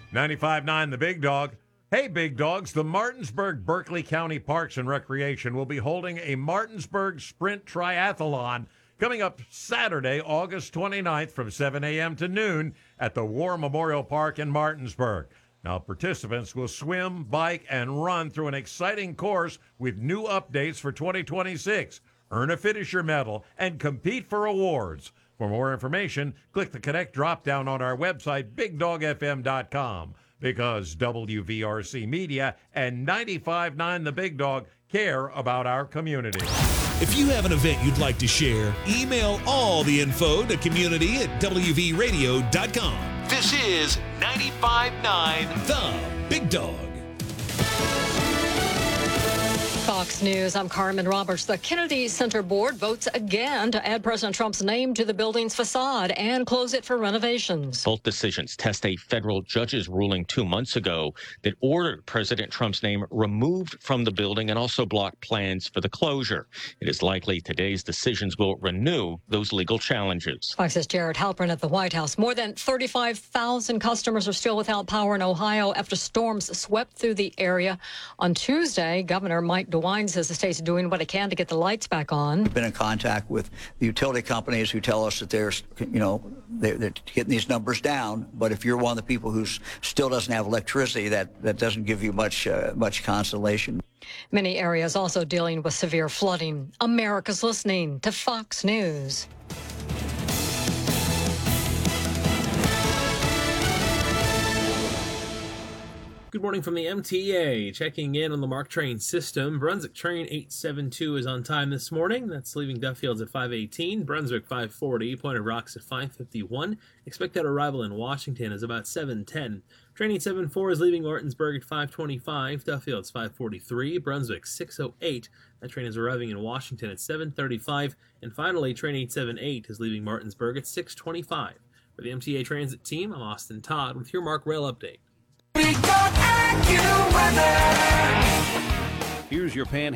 95.9 The Big Dog. Hey, Big Dogs, the Martinsburg Berkeley County Parks and Recreation will be holding a Martinsburg Sprint Triathlon coming up Saturday, August 29th from 7 a.m. to noon at the War Memorial Park in Martinsburg. Now, participants will swim, bike, and run through an exciting course with new updates for 2026. Earn a finisher medal and compete for awards. For more information, click the Connect drop-down on our website, BigDogFM.com, because WVRC Media and 95.9 The Big Dog care about our community. If you have an event you'd like to share, email all the info to community@WVRadio.com. This is 95.9 The Big Dog. Fox News, I'm Carmen Roberts. The Kennedy Center Board votes again to add President Trump's name to the building's facade and close it for renovations. Both decisions test a federal judge's ruling 2 months ago that ordered President Trump's name removed from the building and also blocked plans for the closure. It is likely today's decisions will renew those legal challenges. Fox's Jared Halpern at the White House. More than 35,000 customers are still without power in Ohio after storms swept through the area. On Tuesday, Governor Mike DeWine says the state's doing what it can to get the lights back on. We've been in contact with the utility companies who tell us that they're getting these numbers down. But if you're one of the people who still doesn't have electricity, that doesn't give you much consolation. Many areas also dealing with severe flooding. America's listening to Fox News. Good morning from the MTA. Checking in on the MARC train system. Brunswick train 872 is on time this morning. That's leaving Duffields at 5:18. Brunswick 5:40. Point of Rocks at 5:51. Expected arrival in Washington is about 7:10. Train 874 is leaving Martinsburg at 5:25. Duffields 5:43. Brunswick 6:08. That train is arriving in Washington at 7:35. And finally, train 878 is leaving Martinsburg at 6:25. For the MTA Transit team, I'm Austin Todd with your MARC Rail Update. Here's your Pan